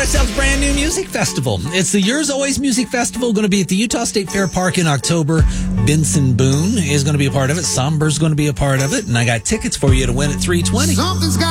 ourselves a brand new music festival. It's the Yours Always Music Festival, going to be at the Utah State Fair Park in October. Benson Boone is going to be a part of it. Somber's going to be a part of it. And I got tickets for you to win at 320.